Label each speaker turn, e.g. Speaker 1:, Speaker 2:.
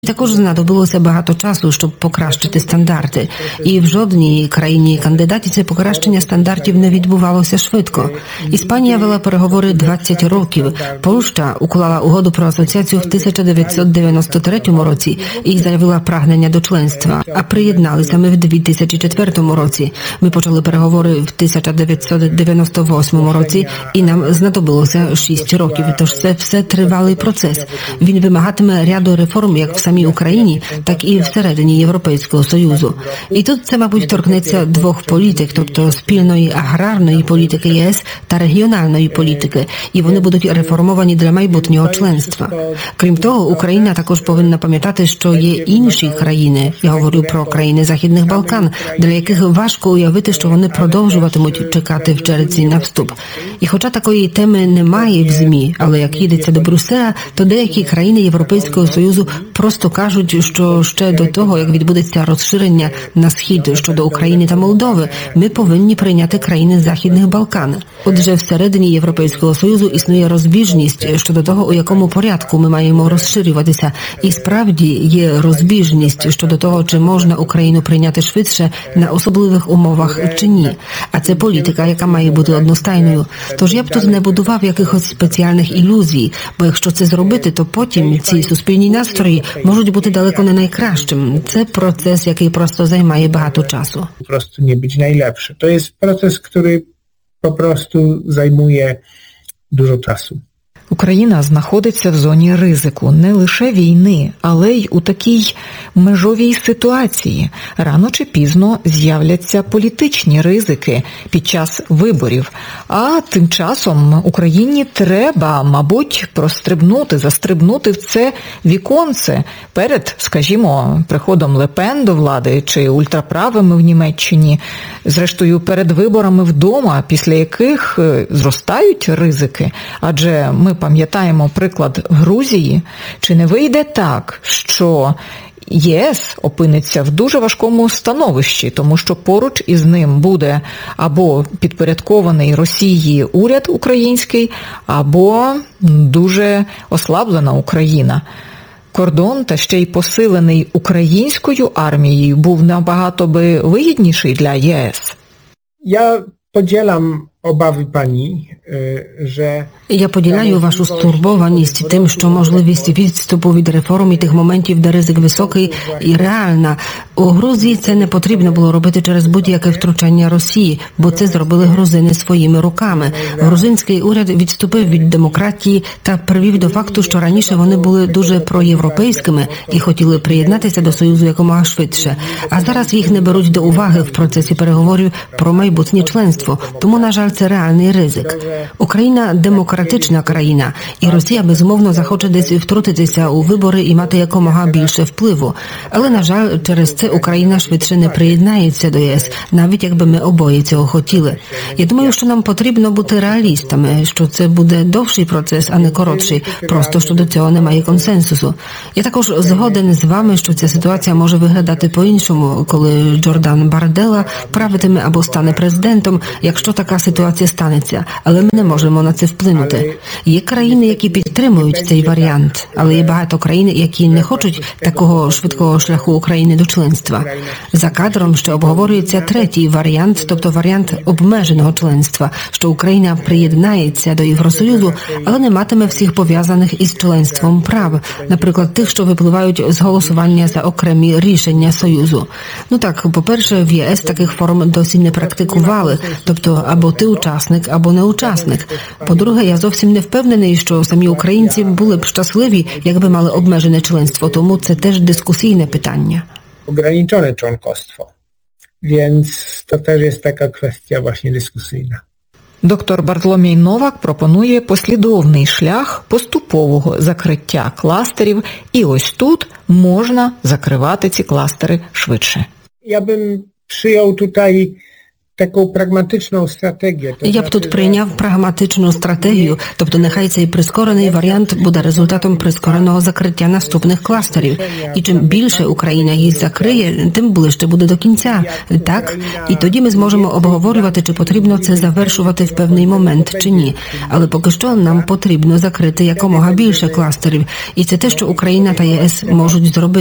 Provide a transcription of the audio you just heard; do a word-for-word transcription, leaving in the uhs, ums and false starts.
Speaker 1: Також знадобилося багато часу, щоб покращити стандарти. І в жодній країні-кандидаті це покращення стандартів не відбувалося швидко. Іспанія вела переговори двадцять років. Польща уклала угоду про асоціацію в тисяча дев'ятсот дев'яносто третьому році і заявила прагнення до членства. А приєдналися ми в дві тисячі четвертому році. Ми почали переговори в тисяча дев'ятсот дев'яносто восьмому році, і нам знадобилося шість років. Тож це все тривалий процес. Він вимагатиме ряду реформ, як в самій Україні, так і всередині Європейського Союзу. І тут це, мабуть, торкнеться двох політик, тобто спільної аграрної політики ЄС та регіональної політики, і вони будуть реформовані для майбутнього членства. Крім того, Україна також повинна пам'ятати, що є інші країни, я говорю про країни Західних Балкан, для яких важко уявити, що вони продовжуватимуть чекати в черзі на вступ. І хоча такої теми немає в ЗМІ, але як їдеться до Брюсселя, то деякі країни Європейського Союзу просто кажуть, що ще до того, як відбудеться розширення на схід щодо України та Молдови, ми повинні прийняти країни Західних Балкан. Отже, всередині Європейського Союзу існує розбіжність щодо того, у якому порядку ми маємо розширюватися. І справді є розбіжність щодо того, чи можна Україну прийняти швидше на особливих умовах чи ні. А це політика, яка має бути одностайною. Тож я б тут не будував якихось спеціальних ілюзій, бо якщо це зробити, то потім ці суспільні настрої можуть бути далеко не найкращим. Це процес, який просто займає багато часу.
Speaker 2: Просто не być najlepszy. To jest proces, który po prostu zajmuje dużo czasu.
Speaker 3: Україна знаходиться в зоні ризику не лише війни, але й у такій межовій ситуації. Рано чи пізно з'являться політичні ризики під час виборів. А тим часом Україні треба, мабуть, прострибнути, застрибнути в це віконце перед, скажімо, приходом Ле Пен до влади чи ультраправими в Німеччині, зрештою перед виборами вдома, після яких зростають ризики. Адже ми пам'ятаємо приклад Грузії. Чи не вийде так, що ЄС опиниться в дуже важкому становищі, тому що поруч із ним буде або підпорядкований Росії уряд український, або дуже ослаблена Україна. Кордон, та ще й посилений українською армією, був набагато би вигідніший для ЄС.
Speaker 2: Я поділям obawy pani, że...
Speaker 1: Я поділяю вашу стурбованість тим, що можливість відступу від реформ і тих моментів, де ризик високий і реальна. У Грузії це не потрібно було робити через будь-яке втручання Росії, бо це зробили грузини своїми руками. Грузинський уряд відступив від демократії та привів до факту, що раніше вони були дуже проєвропейськими і хотіли приєднатися до Союзу якомога швидше. А зараз їх не беруть до уваги в процесі переговорів про майбутнє членство. Тому, на жаль, це реальний ризик. Україна – демократична країна, і Росія, безумовно, захоче десь втрутитися у вибори і мати якомога більше впливу. Але, на жаль, через це Україна швидше не приєднається до ЄС, навіть якби ми обоє цього хотіли. Я думаю, що нам потрібно бути реалістами, що це буде довший процес, а не коротший, просто що до цього немає консенсусу. Я також згоден з вами, що ця ситуація може виглядати по-іншому, коли Джордан Бардела правитиме або стане президентом, якщо така ситуація станеться, але ми не можемо на це вплинути. Є країни, які підтримують цей варіант, але є багато країн, які не хочуть такого швидкого шляху України до членства. За кадром ще обговорюється третій варіант, тобто варіант обмеженого членства, що Україна приєднається до Євросоюзу, але не матиме всіх пов'язаних із членством прав, наприклад, тих, що випливають з голосування за окремі рішення Союзу. Ну так, по-перше, в ЄС таких форм досі не практикували, тобто або ти учасник, або не учасник. По-друге, я зовсім не впевнений, що самі українці були б щасливі, якби мали обмежене членство, тому це теж дискусійне питання.
Speaker 2: Ograniczone członkostwo, więc to też jest taka kwestia właśnie dyskusyjna.
Speaker 3: Доктор Бартломій Новак пропонує послідовний шлях поступового закриття кластерів, і ось тут можна закривати ці кластери швидше.
Speaker 2: Ja bym przyjął tutaj таку прагматичну стратегію.
Speaker 1: Я б тут прийняв прагматичну стратегію, тобто нехай цей прискорений варіант буде результатом прискореного закриття наступних кластерів. І чим більше Україна їх закриє, тим ближче буде до кінця. Так? І тоді ми зможемо обговорювати, чи потрібно це завершувати в певний момент, чи ні. Але поки що нам потрібно закрити якомога більше кластерів. І це те, що Україна та ЄС можуть зробити.